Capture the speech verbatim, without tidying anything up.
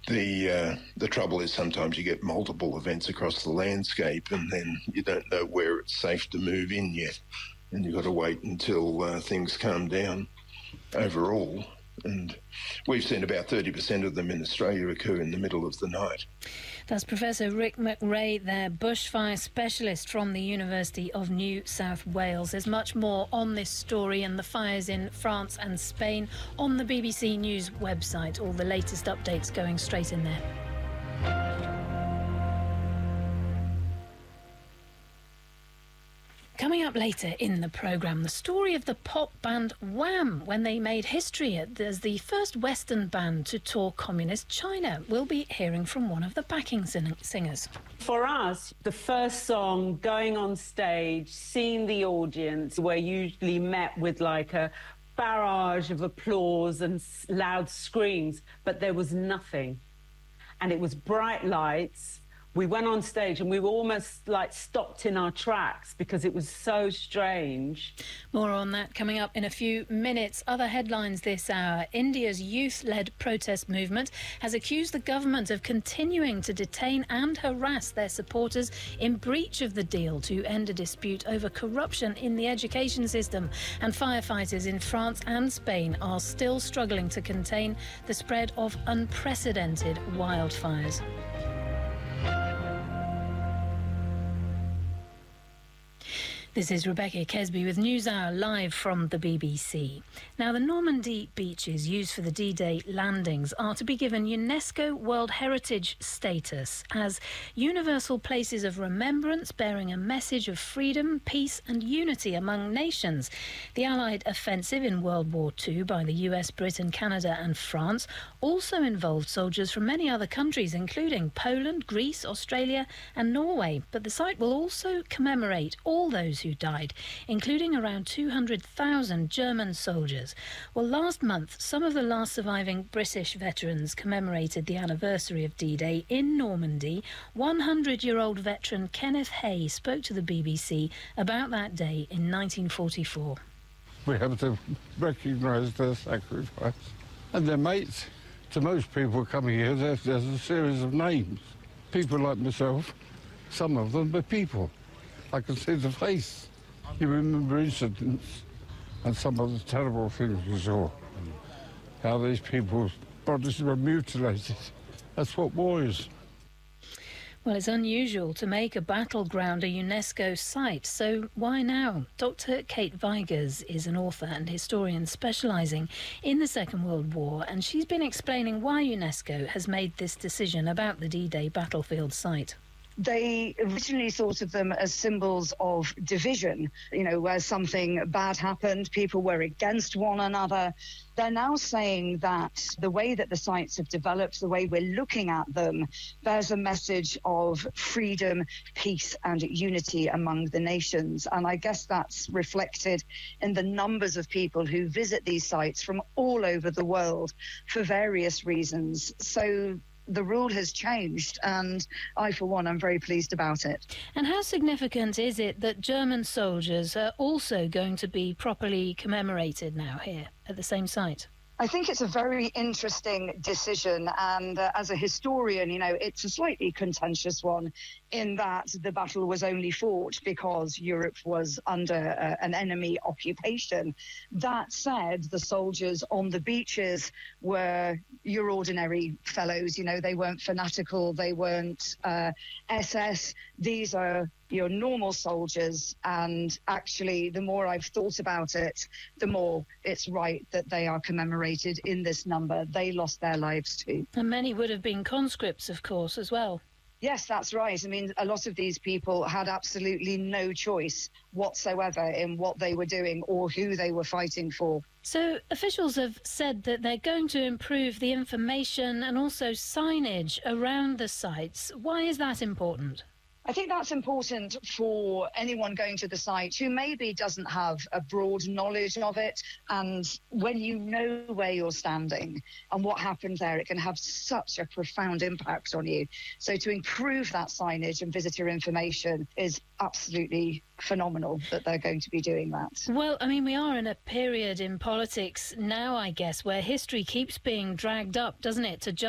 The uh, the trouble is sometimes you get multiple events across the landscape and then you don't know where it's safe to move in yet. And you've got to wait until uh, things calm down overall. And we've seen about thirty percent of them in Australia occur in the middle of the night. That's Professor Rick McRae there, bushfire specialist from the University of New South Wales. There's much more on this story and the fires in France and Spain on the B B C News website. All the latest updates going straight in there. Coming up later in the programme, the story of the pop band Wham! When they made history as the first Western band to tour communist China. We'll be hearing from one of the backing sing- singers. For us, the first song, going on stage, seeing the audience, we're usually met with like a barrage of applause and loud screams, but there was nothing. And it was bright lights. We went on stage and we were almost like stopped in our tracks because it was so strange. More on that coming up in a few minutes. Other headlines this hour. India's youth-led protest movement has accused the government of continuing to detain and harass their supporters in breach of the deal to end a dispute over corruption in the education system. And firefighters in France and Spain are still struggling to contain the spread of unprecedented wildfires. This is Rebecca Kesby with NewsHour live from the B B C. Now, the Normandy beaches used for the D-Day landings are to be given UNESCO World Heritage status as universal places of remembrance bearing a message of freedom, peace and unity among nations. The Allied offensive in World War Two by the U S, Britain, Canada and France also involved soldiers from many other countries, including Poland, Greece, Australia and Norway. But the site will also commemorate all those who died, including around two hundred thousand German soldiers. Well, last month, some of the last surviving British veterans commemorated the anniversary of D-Day in Normandy. one hundred-year-old veteran Kenneth Hay spoke to the B B C about that day in nineteen forty-four. We have to recognise their sacrifice and their mates. To most people coming here, there's, there's a series of names. People like myself, some of them are people. I can see the face. You remember incidents and some of the terrible things we saw. How these people's bodies were mutilated. That's what war is. Well, it's unusual to make a battleground a UNESCO site, so why now? Doctor Kate Vigors is an author and historian specialising in the Second World War, and she's been explaining why UNESCO has made this decision about the D-Day battlefield site. They originally thought of them as symbols of division, you know, where something bad happened, people were against one another. They're now saying that the way that the sites have developed, the way we're looking at them, bears a message of freedom, peace and unity among the nations. And I guess that's reflected in the numbers of people who visit these sites from all over the world for various reasons. So the rule has changed, and I, for one, am very pleased about it. And how significant is it that German soldiers are also going to be properly commemorated now here at the same site? I think it's a very interesting decision, and uh, as a historian, you know, it's a slightly contentious one in that the battle was only fought because Europe was under uh, an enemy occupation. That said, the soldiers on the beaches were your ordinary fellows. You know, they weren't fanatical, they weren't uh, S S. These are your normal soldiers, and actually the more I've thought about it, the more it's right that they are commemorated in this number. They lost their lives too. And many would have been conscripts, of course, as well. Yes, that's right. I mean, a lot of these people had absolutely no choice whatsoever in what they were doing or who they were fighting for. So officials have said that they're going to improve the information and also signage around the sites. Why is that important? I think that's important for anyone going to the site who maybe doesn't have a broad knowledge of it. And when you know where you're standing and what happened there, it can have such a profound impact on you. So to improve that signage and visitor information is absolutely phenomenal that they're going to be doing that. Well, I mean, we are in a period in politics now, I guess, where history keeps being dragged up, doesn't it, to